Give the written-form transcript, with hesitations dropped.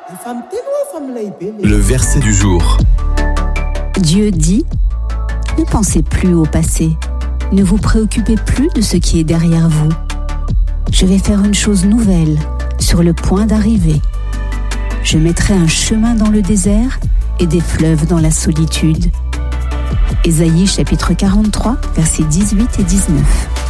Le verset du jour. Dieu dit, ne pensez plus au passé, ne vous préoccupez plus de ce qui est derrière vous. Je vais faire une chose nouvelle, sur le point d'arriver. Je mettrai un chemin dans le désert et des fleuves dans la solitude. Ésaïe chapitre 43, versets 18 et 19.